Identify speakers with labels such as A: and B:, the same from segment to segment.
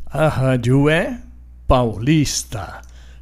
A: A rádio é paulista,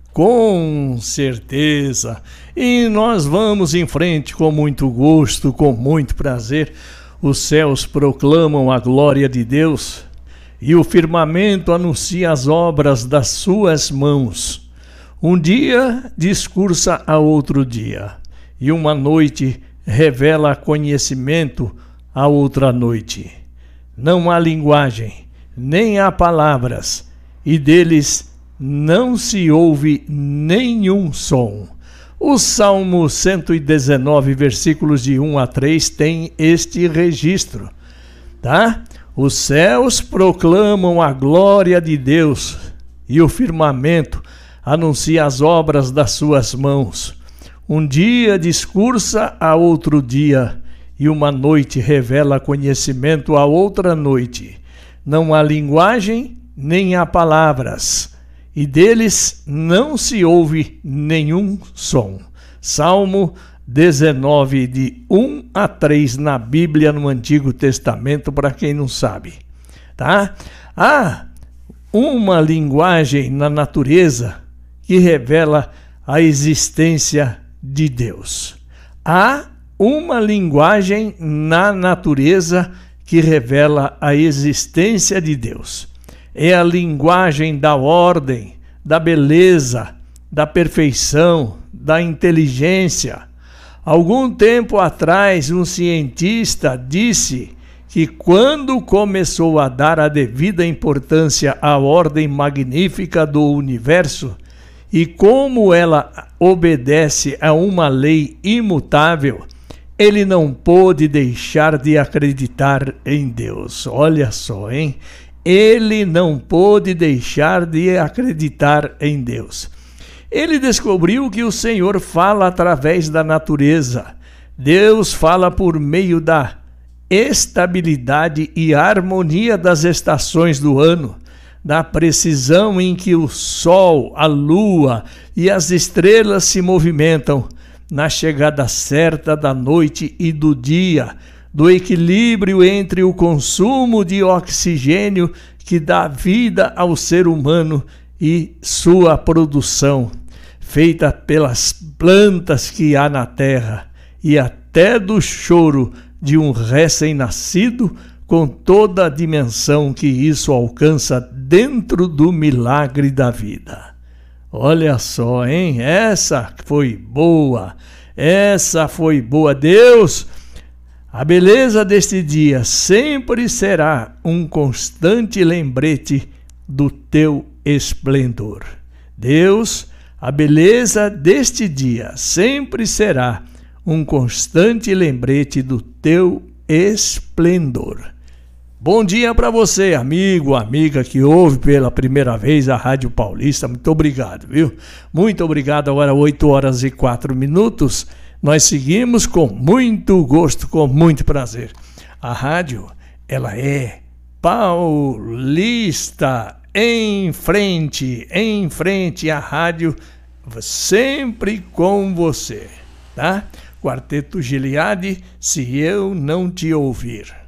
A: com certeza. E nós vamos em frente com muito gosto, com muito prazer. Os céus proclamam a glória de Deus e o firmamento anuncia as obras das suas mãos. Um dia discursa a outro dia, e uma noite revela conhecimento a outra noite. Não há linguagem, nem há palavras, e deles não se ouve nenhum som. O Salmo 119, versículos de 1 a 3, tem este registro, tá? Os céus proclamam a glória de Deus, e o firmamento anuncia as obras das suas mãos. Um dia discursa a outro dia, e uma noite revela conhecimento a outra noite. Não há linguagem, nem há palavras, e deles não se ouve nenhum som. Salmo 19, de 1 a 3 na Bíblia, no Antigo Testamento, para quem não sabe. Tá? Há uma linguagem na natureza que revela a existência de Deus. Há uma linguagem na natureza que revela a existência de Deus. É a linguagem da ordem, da beleza, da perfeição, da inteligência. Algum tempo atrás, um cientista disse que quando começou a dar a devida importância à ordem magnífica do universo e como ela obedece a uma lei imutável, ele não pôde deixar de acreditar em Deus. Olha só, hein? Ele não pôde deixar de acreditar em Deus. Ele descobriu que o Senhor fala através da natureza. Deus fala por meio da estabilidade e harmonia das estações do ano, da precisão em que o sol, a lua e as estrelas se movimentam, na chegada certa da noite e do dia, do equilíbrio entre o consumo de oxigênio que dá vida ao ser humano e sua produção, feita pelas plantas que há na terra, e até do choro de um recém-nascido, com toda a dimensão que isso alcança dentro do milagre da vida. Olha só, hein? Essa foi boa. Essa foi boa. Deus, a beleza deste dia sempre será um constante lembrete do teu esplendor. Deus, a beleza deste dia sempre será um constante lembrete do teu esplendor. Bom dia para você, amigo, amiga que ouve pela primeira vez a Rádio Paulista. Muito obrigado, viu? Muito obrigado. Agora 8 horas e 4 minutos. Nós seguimos com muito gosto, com muito prazer. A rádio, ela é paulista. Em frente a rádio sempre com você, tá? Quarteto Gileade, Se Eu Não Te Ouvir.